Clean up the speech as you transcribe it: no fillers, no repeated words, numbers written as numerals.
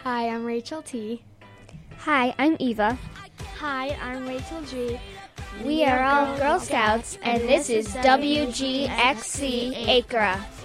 Hi, I'm Rachel T. Hi, I'm Eva. Hi, I'm Rachel G. We are all Girl Scouts, and this is WGXC Acra.